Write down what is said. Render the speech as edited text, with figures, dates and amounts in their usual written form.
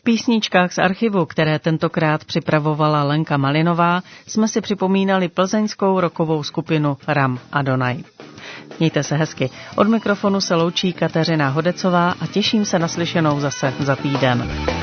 písničkách z archivu, které tentokrát připravovala Lenka Malinová, jsme si připomínali plzeňskou rockovou skupinu Ram Adonai. Mějte se hezky. Od mikrofonu se loučí Kateřina Hodecová a těším se na slyšenou zase za týden.